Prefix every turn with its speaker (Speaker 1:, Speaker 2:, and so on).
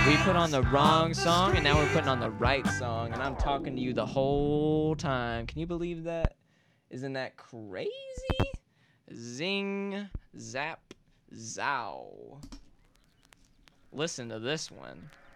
Speaker 1: We put on the wrong song, and now we're putting on the right song, and I'm talking to you the whole time. Can you believe that? Isn't that crazy? Zing, zap, zow. Listen to this one.